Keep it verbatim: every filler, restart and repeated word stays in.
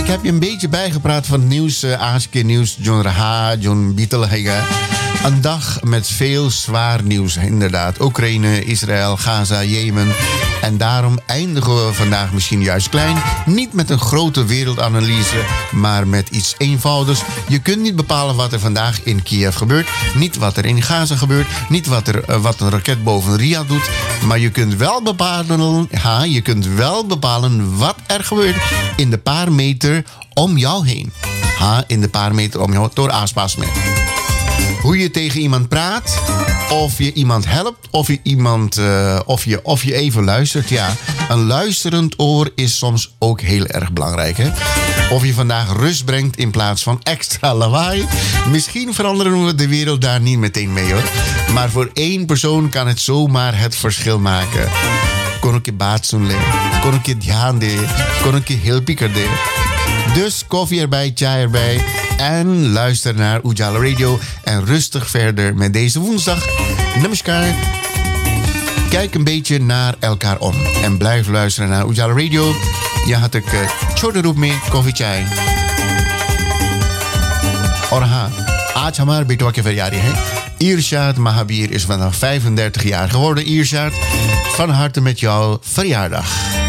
Ik heb je een beetje bijgepraat van het nieuws. Uh, Aanskeer nieuws, John Raha, John Bietelhega. Een dag met veel zwaar nieuws, inderdaad. Oekraïne, Israël, Gaza, Jemen. En daarom eindigen we vandaag misschien juist klein. Niet met een grote wereldanalyse, maar met iets eenvoudigs. Je kunt niet bepalen wat er vandaag in Kiev gebeurt. Niet wat er in Gaza gebeurt. Niet wat, er, uh, wat een raket boven Riyadh doet. Maar je kunt wel bepalen, ha, je kunt wel bepalen wat er gebeurt in de paar meter om jou heen. Ha, in de paar meter om jou door aanspas met. Hoe je tegen iemand praat, of je iemand helpt, of je, iemand, uh, of je, of je even luistert. Ja, een luisterend oor is soms ook heel erg belangrijk. Hè? Of je vandaag rust brengt in plaats van extra lawaai. Misschien veranderen we de wereld daar niet meteen mee, hoor. Maar voor één persoon kan het zomaar het verschil maken. Kon ik je baat zoen leren, kon ik je dhyan de, kon ik je heel pieker de. Dus koffie erbij, chai erbij en luister naar Ujala Radio en rustig verder met deze woensdag. Namaskar. Kijk een beetje naar elkaar om en blijf luisteren naar Ujala Radio. Je had ik छोटे रूप में कॉफी चाय और हाँ आज हमारे बेटवा की verjaardag है. Irshad Mahabir is vandaag vijfendertig jaar geworden. Irshad, van harte met jouw verjaardag.